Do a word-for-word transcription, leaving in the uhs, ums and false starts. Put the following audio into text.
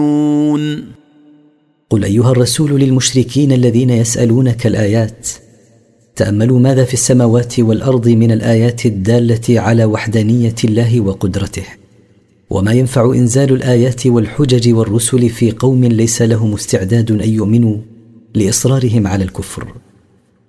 قل أيها الرسول للمشركين الذين يسألونك الآيات: تأملوا ماذا في السماوات والأرض من الآيات الدالة على وحدانية الله وقدرته، وما ينفع إنزال الآيات والحجج والرسل في قوم ليس لهم استعداد أن يؤمنوا لإصرارهم على الكفر.